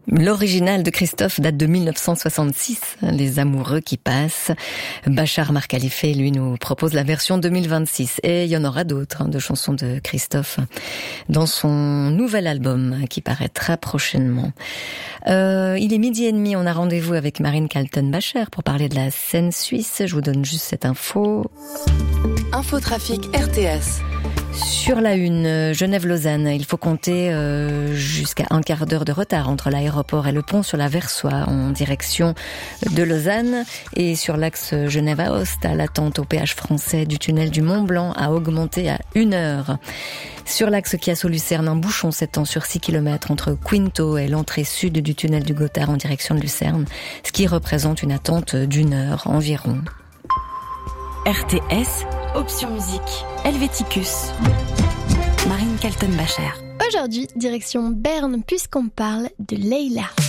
L'original de Christophe date de 1966, Les Amoureux qui passent. Bachar Mar Khalifa, lui, nous propose la version 2026. Et il y en aura d'autres, de chansons de Christophe dans son nouvel album qui paraîtra prochainement. Il est 12h30, on a rendez-vous avec Marine Kaltenbacher pour parler de la scène suisse. Je vous donne juste cette info. Infotrafic RTS. Sur la une, Genève-Lausanne, il faut compter jusqu'à un quart d'heure de retard entre l'aéroport et le pont sur la Versoix en direction de Lausanne. Et sur l'axe Genève-Aosta, l'attente au péage français du tunnel du Mont-Blanc a augmenté à 1 heure. Sur l'axe Chiasso-Lucerne, un bouchon s'étend sur 6 km entre Quinto et l'entrée sud du tunnel du Gothard en direction de Lucerne, ce qui représente une attente d'1 heure environ. RTS, option musique, Helvéticus. Marine Kaltenbacher. Aujourd'hui, direction Berne, puisqu'on parle de Leila.